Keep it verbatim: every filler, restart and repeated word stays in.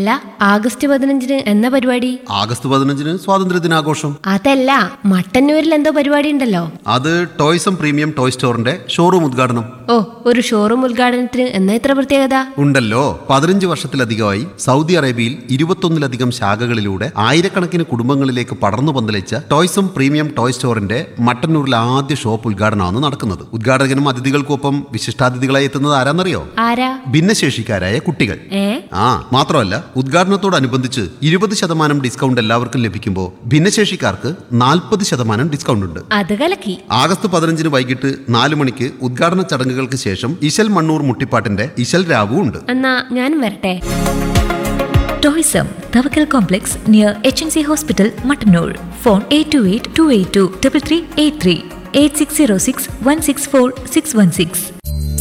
അല്ല, ആഗസ്റ്റ് പതിനഞ്ചിന് എന്ന പരിപാടി? ആഗസ്റ്റ് പതിനഞ്ചിന് സ്വാതന്ത്ര്യ ദിനാഘോഷം. അതല്ല, മട്ടന്നൂരിൽ എന്തോ പരിപാടി ഉണ്ടല്ലോ. അത് ടോയ്സം പ്രീമിയം ടോയ് സ്റ്റോറിന്റെ ഷോറൂം ഉദ്ഘാടനം. ഓ, ഒരു ഷോറൂം ഉദ്ഘാടനത്തിന് എന്നാ ഇത്ര പ്രത്യേകത? ഉണ്ടല്ലോ, പതിനഞ്ച് വർഷത്തിലധികമായി സൗദി അറേബ്യയിൽ ഇരുപത്തൊന്നിലധികം ശാഖകളിലൂടെ ആയിരക്കണക്കിന് കുടുംബങ്ങളിലേക്ക് പടർന്നു പന്തലിച്ച ടോയ്സം പ്രീമിയം ടോയ് സ്റ്റോറിന്റെ മട്ടന്നൂരിലെ ആദ്യ ഷോപ്പ് ഉദ്ഘാടനമാണ് നടക്കുന്നത്. ഉദ്ഘാടകനും അതിഥികൾക്കൊപ്പം വിശിഷ്ടാതിഥികളായി എത്തുന്നത് ആരാന്നറിയോ? ആരാ? ഭിന്നശേഷിക്കാരായ കുട്ടികൾ. ഏ ആ മാത്രമല്ല, ഉദ്ഘാടനത്തോടനുബന്ധിച്ച് ഇരുപത് ശതമാനം ഡിസ്കൗണ്ട് എല്ലാവർക്കും ലഭിക്കുമ്പോൾ ഭിന്നശേഷിക്കാർക്ക് നാൽപ്പത് ശതമാനം ഡിസ്കൗണ്ട് ഉണ്ട്. അത് കലക്കി. ആഗസ്റ്റ് പതിനഞ്ചിന് വൈകിട്ട് നാല് മണിക്ക് ഉദ്ഘാടന ചടങ്ങുകൾക്ക് ശേഷം ഇശൽ മണ്ണൂർ മുട്ടിപ്പാട്ടിന്റെ ഇശൽ രാവു ഉണ്ട്. എന്നാ ഞാനും വരട്ടെ. Toyzam Thavakkal complex near H N C hospital, Mattannur. Phone eight to eight to eight to three three eight three eight six zero six one six four six one six.